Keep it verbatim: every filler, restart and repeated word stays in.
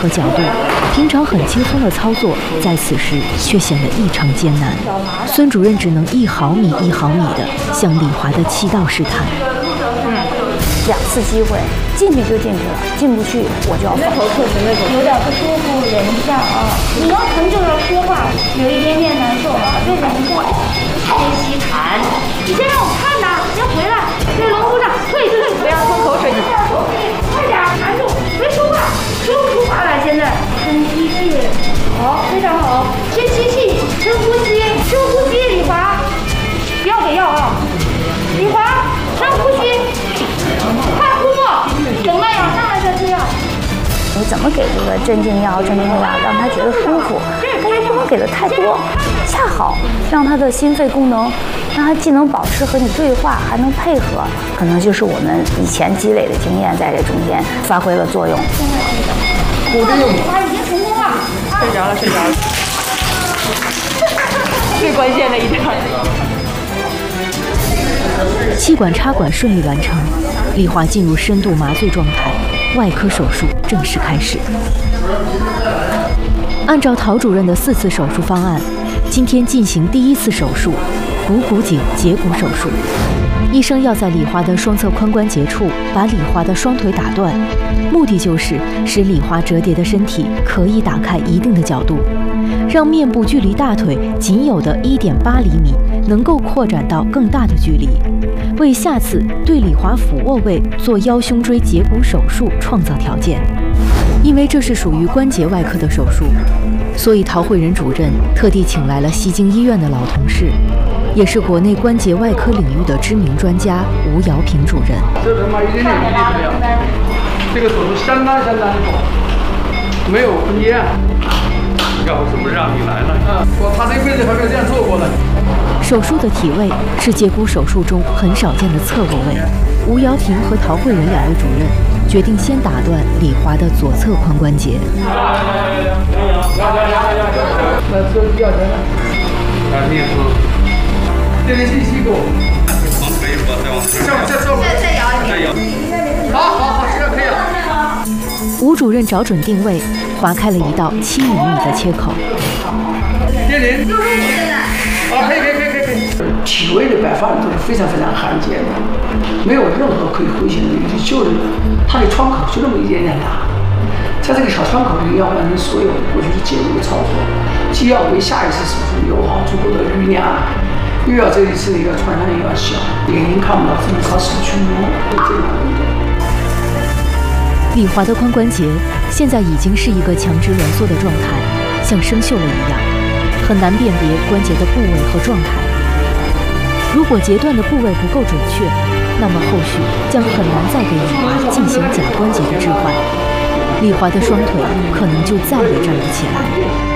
和角度，平常很轻松的操作，在此时却显得异常艰难。孙主任只能一毫米一毫米地向李华的气道试探。 嗯，两次机会，进去就进去了，进不去我就要放。 有点不舒服，忍一下啊。你要疼就要说话，有一点点难受啊，就忍一下。先吸痰，你先让我看呐，先回来，给龙鼓掌，退退，不要吞口水，快点，含住，别说话，说不出话来。现在深吸气，好，非常好，先吸气，深呼吸，深呼吸，李华，不要给药啊，李华，深呼吸，快呼沫，等脉咬上来再吃药。 你怎么给这个镇静药、镇定药，让他觉得舒服？但是不能给的太多，恰好让他的心肺功能，让他既能保持和你对话，还能配合，可能就是我们以前积累的经验在这中间发挥了作用。 鼓着用，他已经成功了， 睡着了，睡着了，最关键的一点。 气管插管顺利完成，李华进入深度麻醉状态。外科手术正式开始。按照陶主任的四次手术方案，今天进行第一次手术——股骨颈截骨手术。医生要在李华的双侧髋关节处把李华的双腿打断，目的就是使李华折叠的身体可以打开一定的角度，让面部距离大腿仅有的 一点八厘米能够扩展到更大的距离，为下次对李华俯卧位做腰胸椎截骨手术创造条件。因为这是属于关节外科的手术，所以陶慧仁主任特地请来了西京医院的老同事，也是国内关节外科领域的知名专家吴瑶平主任。 这他妈一点点问题都没有，这个手术相当相当的好，没有空间。要不是不是让你来了？嗯，我他这辈子还没有这样做过呢。 手术的体位是截骨手术中很少见的侧卧位。吴瑶平和陶慧仁两位主任决定先打断李华的左侧髋关节。 那这第二天呢？啊，你也是。这里信息给我。往可以吧？再往再再再再摇一点。再摇。好好好，这样可以了。 吴主任找准定位，划开了一道七厘米的切口。 电铃。六十五现在。啊，可以可以可以可以可以。体位的摆放都是非常非常罕见的，没有任何可以回旋的余地，就是它的窗口就那么一点点大，在这个小窗口里要完成所有过去的截骨的操作，既要为下一次手术留好足够的余量，又要这一次的一个创伤也要小，眼睛看不到，只能靠手去摸，这样的。 李华的髋关节现在已经是一个强直挛缩的状态，像生锈了一样，很难辨别关节的部位和状态。如果截断的部位不够准确，那么后续将很难再给李华进行假关节的置换，李华的双腿可能就再也站不起来。